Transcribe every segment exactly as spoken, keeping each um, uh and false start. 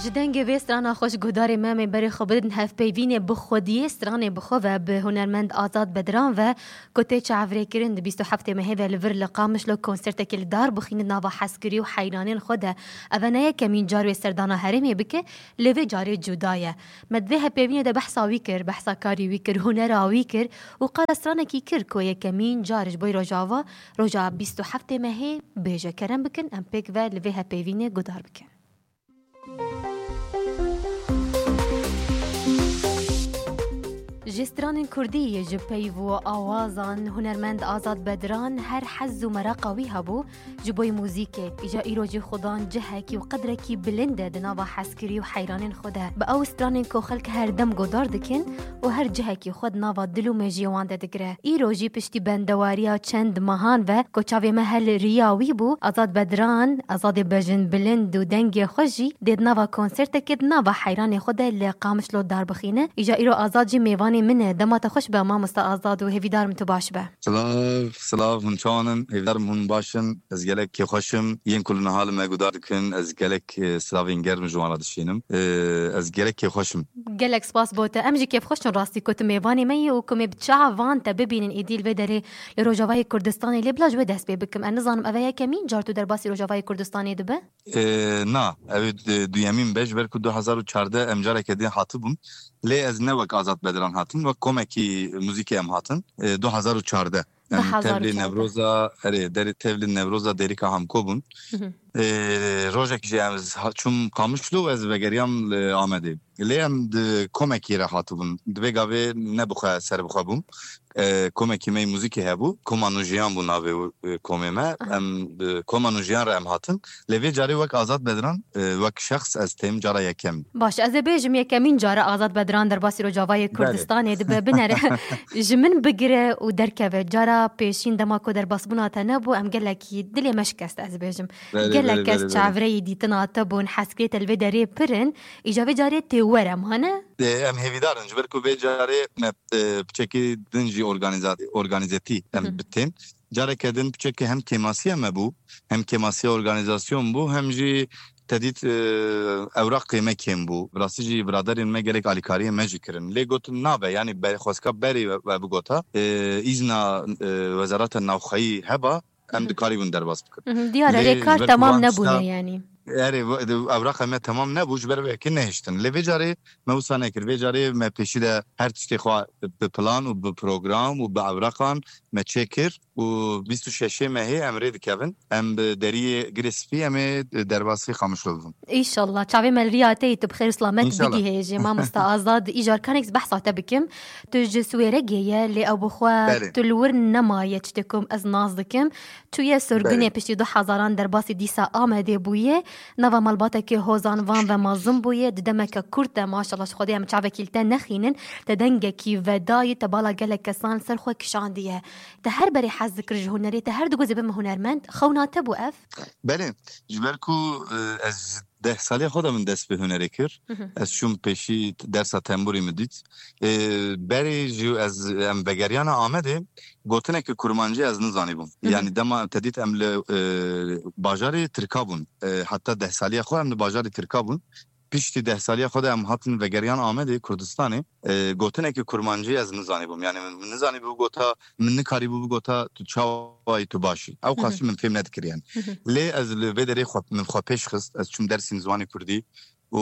جدنگ وی استران خوش گودار مامی بری خبرن هف پیوینه بخودی استران بخواه به هنرمند آزاد بدران و کتی چعوری کرن بیست و هفت مهی و لور لقامش لو کنسرت کل دار بخین ناوا حسکری و حیرانین خوده اوانه کمین جارو استردانا هرمی بکه لوی جاری جدایه مدوی هف پیوینه ده بحثا ویکر بحثا کاری ویکر هنر ویکر و قال استران کی کر کوی کمین جارش بای روجاوا روجا بیست و هفت مهی بیجه کرن بکن ام پیک و لوی هف پیوینه گودار بکن. جستران کردی جبهی و آوازان هنرمند آزاد بدران هر حز و مراقوی هبو جبوی موزیک ایجا ایروجی خودان جهکی و قدرکی بلنده دناوا حسکری و حیرانین خوده با او استران که خلک هر دم گدار دکن و هر جهکی خود ناوا دلو مجیوان ده دگره ایروجی پشتی بندواریا چند ماهان و کچاوی محل ریاوی بو آزاد بدران آزاد بجن بلند و دنگ خوشی دید ناوا کنسرت کد ناوا حیران خوده لقامش لو دار بخینه ایجا ایرو آزاد جی میوانی منه دمات خوش به ما مست آزاد و هیدار متو باش به سلام سلام منچانم هیدار من باشم از گلک که خوشم این کل نهال ما گودار کن از گلک سلاوینگر مجوانا دشینم از گلک که خوشم گلک سپاس بوته امجی کیف خوشن راستی کت میوانی می و کمی بچا وان تا ببینن ایدیل بدره لروجاوای کردستانی لبلاج و دست بکم ان نظام اویا کمین جارتو در باسی روجاوای کردستانی دبه نه اوی دویمین بج بر کو دو هزار و چهارده امجار کدی حاطبم لی از نوک آزاد بدران هاتن و کمکی موزیکی هم هاتن دو هزار و چهارده تبلی نوروزا اره دری تبلی نوروزا دری که هم کوبون روزه که از چون کامشلو از وگریام آمده لی هم کمکی را هاتبون دوی گاوه نبخواه سر بخوابون کمکی می موزیکی هبو کمانوژیان بو ناوه کمی ما هم کمانوژیان را هم هاتن لیوی جاری وک آزاد بدران وک شخص از تیم جارا یکم باش از بیجم یکمین جارا آزاد بدران در باسی روجاوای کردستان دبه بنره جمن بگیره و درکوه جارا پیشین دماکو در باس بناته نبو ام گلکی دلی مشکست از بیجم گلک از چاوری دیتنا تبون حسکریت الوی داری پرن ایجاوی جاری تیورم هنه ام هیویدارن جبرکو بی جاری بچکی دنجی organizati hem bitin jara kedin çünkü hem kemasiye me bu hem kemasiye organizasyon bu hem ji tedit evrak kıyme kim bu rasici braderin me gerek alikariye mecikrin le gotun nabe yani be khoska beri ve bu gota izna vezarat navxayi heba hem dikaribun derbas bikir diyar rekar tamam nebune yani yani evrak kıyme tamam ne bu jber ve ki ne iştin le vecari mevsa nekir vecari me peşide her tişte xwa plan و بپروگرام و به اوراقان مچکر و بیست و شش ماهی امری دکوین ام دری گریسپی ام درباسی خاموش لودم ان شاء الله چاوی ملریاتی تو بخیر سلامت بگی هیجی ما مستعزاد ایجار کنکس بحثا تبکم تج سویرگیه لی ابو خوا تلور نمایه چتکم از نازدکم توی سرگنی پشتی دو هزاران درباسی دیسا آمده بویه نوا ملباته که هوزان وان و مازم بویه ددمک کورت ماشاءالله خودی ام چاوی کیلتا نخینن تدنگ کی ودای تبالا گله کسان سر خو کشاندیه ده هر بری حز ذکر هنری ده هر دو به هنرمند خوناته بو اف بله جبرکو از ده سالی خودم دست به هنری کر از شوم پیشی درس تنبوری مدید بری جو از ام بگریان آمده گوتنه که کرمانجی از نزانی بون یعنی دما تدید ام باجاری ترکابون حتی ده سالی خودم باجاری ترکابون پیشتی ده سالی خودم هاتن وگریان آمده کردستانی گوتنه که کرمانجی از نزانی بوم یعنی من نزانی بو گوتا من نکاری بو گوتا تو چاوای تو باشی او خاصی من فهم ندکریان لی از لودری خو من خو پیش خست از چون درس زبان کردی و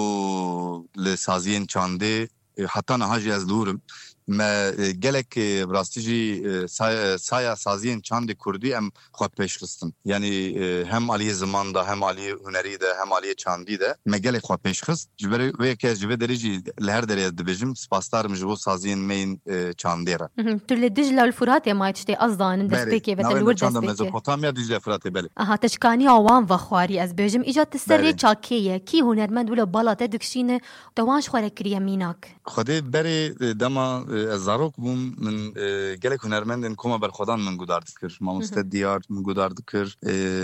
لسازین چانده حتی نهاجی از لورم ما گلک براستیجی سایا سازین چاند کردی ام خو پیش خستم یعنی هم علی زمان دا هم علی هنری دا هم علی چاندی دا ما گلک خو پیش خست جبر و یک جبه درجی لهر دری دبجم سپاسدار مجبور سازین مین چاندی را تل دجله الفرات ما تشتي اصلا دس بيكي بتلور دس بيكي مزوپوتامیا دجله فرات بله اها تشکانی اوان و خواری از بجم ایجاد تسری چاکیه کی هنرمند ولا بالا تدکشینه دوانش خوره کریه میناک خودی بری دما زاروک بوم من گلک هنرمندن کما بر خودان من گودار دکر ما مستدیار من گودار دکر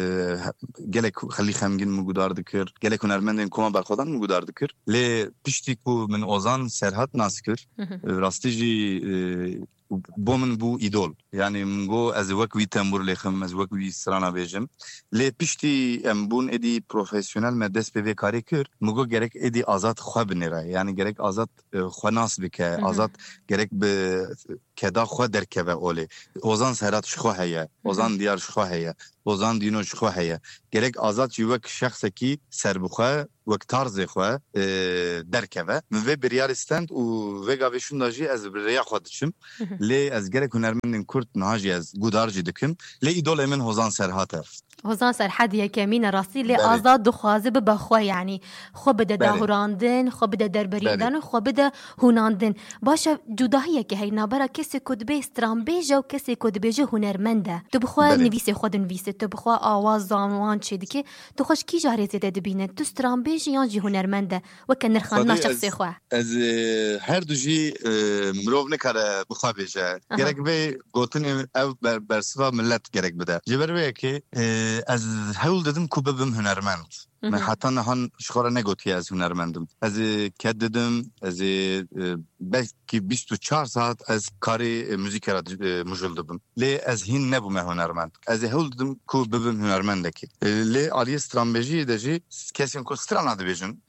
گلک خلی خمگین من گودار دکر گلک هنرمندن کما بر خودان من گودار دکر لی پشتی کو من اوزان سرحد ناسکر راستیجی بومن بو ایدول یعنی منگو از وقت وی تنبور لخم از وقت وی سرانا بیجم لی پشتی ام بون ادی پروفیسیونل مدرس به کاری کر منگو گرک ادی آزاد خواه بنیره یعنی گرک آزاد خواه ناس بکه آزاد گرک به کدا خواه درکه و اولی اوزان سراتش خواه هیا اوزان دیارش خواه هیا اوزان دینوش خواه هیا گرک آزاد چی وقت شخص کی سر بخواه وقت تارز خواه درکه و من وی بریارستند و وی گاویشون داجی از بریا خودشم لی از گرک هنرمندین کرد نهاجی از گودارجی دکم لی ایدول من هوزان سرهاته هوزان سرحد یکمین راستی لی آزاد دخوازه به بخواه یعنی خو بده داهراندن خو بده دربریندن و خو بده هوناندن باشه جداهیه که هی نابرا کسی کدبه استرامبیجه و کسی کدبیجه هنرمنده تو بخواه نویسه خود نویسه تو بخواه آواز زانوان چه دیگه تو خوش کی جاری زیده دبینه تو استرامبیجه یا جی هنرمنده وکن نرخان شخصی خواه از هر دو جی مروف نکاره بخواه بیجه گرک بی گوتن او برسوا ملت گرک بده جبر بی که از هول دادم که ببم هنرمند من حتی نهان شخوره نگوتی از هنرمندم از کد دادم از بلکی بیست و چهار ساعت از کاری موزیک را مجل دادم لی از هین نبوم هنرمند از هول دادم که ببم هنرمنده که لی آلی استرامبیجی داجی کسی که استران آده بیجن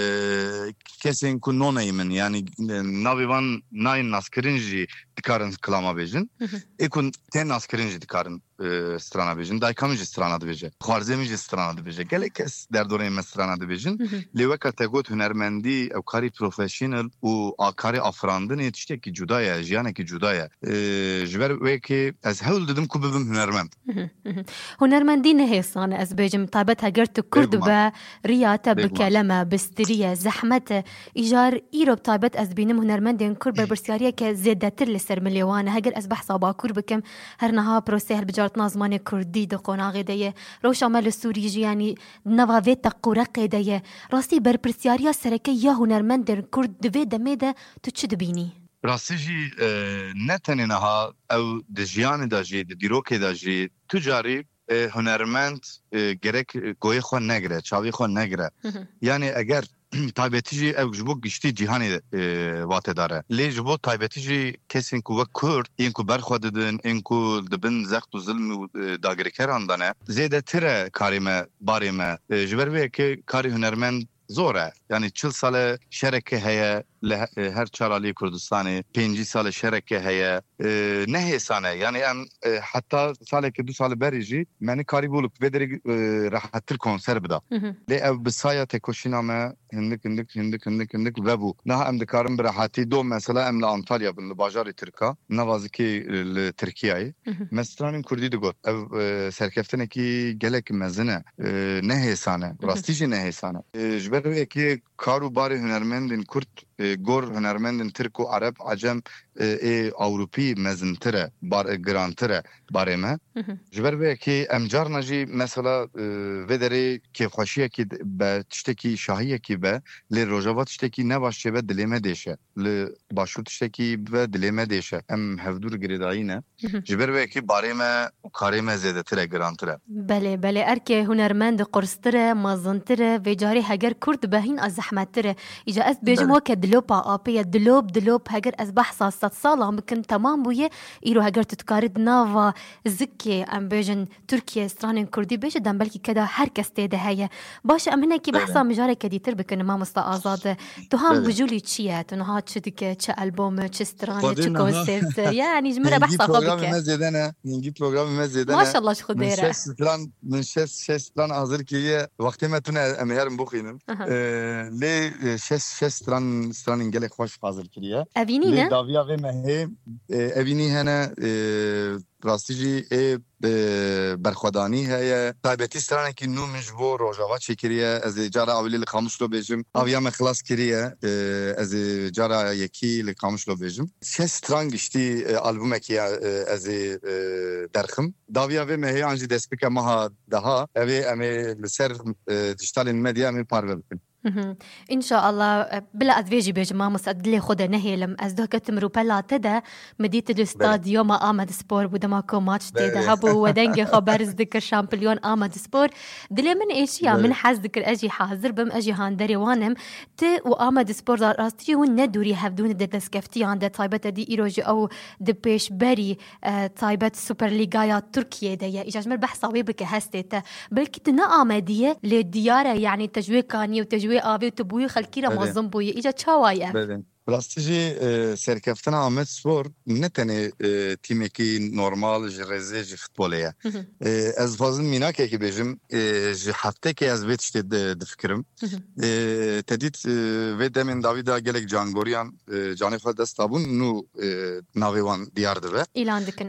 کسی که نونه من یعنی ناویوان ناین ناسکرینجی دکارن کلاما بیجن ایکون تین ناسکرینجی دکارن strana bejin dai kamij strana dibêje xwarzemij strana dibêje gelek kes derdorê me strana dibêjin lê weka te got hunermendî ew karî profesyonel û a karî afirandinê tiştekî cuda ye jiyanekî cuda ye ji ber wekê ez hewl didim ku bibim hunermend هنرمندی نهێسانە ez bêjim taybet heger tu kurd be riya te bi keleme bi stiriye zehmete îjar îro taybet ez bînim hunermendên kurd berpirsiyariyeke zêdetir li ser milêwan e heger ez behsa bakur bikim her niha prosê helbijartina zimanê kurdî di qonaxê de ye rewşa me li Sûrî jî yanî nava vê teqûreqê de ye rastî berpirsiyariya sereke ya hunermendên kurd di vê demê de tu çi dibînî rastî jî ne tenê niha ew di jiyanê de jî di dîrokê de jî tu carî hunermend gerek goyê xwe negire çavê xwe negire yani eger taybetî jî ew ji bo giştî cîhanê watê dare lê ji bo taybetî jî kesên ku wek Kurd yên ku berxwe didin yên ku dibin zext û zilm û dagirkeran dane zêdetir e karê me barê me ji ber wê yekê karê hunermend zor e yani çil sale şereke heye her çaralî Kurdistanê pêncî sale şereke heye nehêsane yani em heta salekê du salê berî jî menî karî bû vê derê rehettir konser bida lê ew bi saya tekoşîna me hindik hindik hindik hindik hindik vebû niha em dikarin bi rehetî do mesela em li Antalya bin li bajarê Tirka navazikê li Tirkiyeyê me stranên Kurdî digot ew serkeftinekî gelek mezin e nehêsane rastî jî nehêsane ji ber wê yekê kar û barê hunermendên Kurd gor hunermendên Tirk û Arab Acem ê Awropî mezintir e girantir e barê me ji ber wê yekê em carna jî mesela vê derê kêfxweşiyekî be tiştekî şahiyekî be lê rojava tiştekî ne baş çêbe dilê me dêşe li başûr tiştekî be dilê me dêşe em hevdûr girêdayî ne ji ber wê yekê barê me karê me zêdetir e girantir e belê belê erkê hunermend qurstir e mezintir e vê carî heger Kurd be hîn a zehmettir e îca ez bêjim weke dilopa apêye dilop dilop heger ez behsa sed salan bikim temam bûye îro heger tu dikarî di nava zikê em bêjin Tirkiye stranên Kurdî bêje dem belkî keda her kes tê de heye baş em hinekî behsa mijareke dîtir bikin mamosta Azad tu ham bijûlî çi ye tu niha çi dike çi albome çi stranê çi konsept yani ji min re behsa xwe bike zêdene yengî programê me zêdene maşallah ji xwe dêre min şes şes plan hazır kiriye wextê me tune em herim bixwînin lê şes şes stran stranên gelek xweş hazır kiriye evînî ne daviya vê me hê evînî hene rastî jî ê berxwedanî heye taybetî stranekî nû min ji bo rojava çêkiriye ez ê cara awilî li Qamişlo bêjim aviya me xilas kiriye ez ê cara yekî li Qamişlo bêjim şes stran giştî albûmekî ez ê derxim daviya vê me hê an jî destpêka meha daha ev ê em ê li ser dijitalên medya em ê parve bikin إن شاء الله بلا أدفيجي بيجمع مسأدلي خدا نهي لم أزدو كتمرو بلا تدا مديت الاستاد يوم آمد سبور بدماكو ماتش تدا هبو ودنجي خبرز ذكر شامبليون آمد سبور دلي من إيشيا من حاز ذكر أجي حاضر بم أجي هاندري وانم ت وآمد سبور راستي وندوري هفدون دتس كفتي عند طيبة دي إيروجي أو دبيش بري طيبة سوبر ليغايا تركيا ديا إيجاج مر بحصاوي بك هستيتا بلكي تنا آمدية للديارة يعني تجوي كاني وتجوي آبي وتبوي خلكيرا منظم بوي إيجا تشاوايا راستيجي سركفتنا آمد سپور نتنه تیمکی نورمال جرزه جی فوتبولیه از فازن مینا که که بيجم جی هفته که از بیت شد دفکرم تدید و دمین داویدا گلک جانگوریان جانی خود دستابون نو ناویوان دیار دبه إيلان دكن